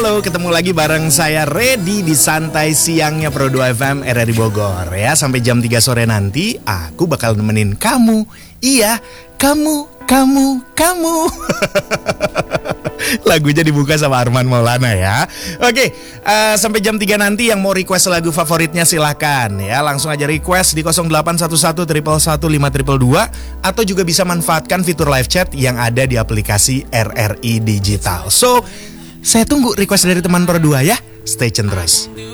Halo, ketemu lagi bareng saya Reddy di Santai Siangnya Pro 2 FM RRI Bogor ya. Sampai jam 3 sore nanti aku bakal nemenin kamu. Iya, kamu. Lagunya dibuka sama Arman Maulana ya. Oke, sampai jam 3 nanti yang mau request lagu favoritnya silahkan ya. Langsung aja request di 0811 111 522 atau juga bisa manfaatkan fitur live chat yang ada di aplikasi RRI Digital. So, saya tunggu request dari teman Pro 2 ya. Stay tune terus.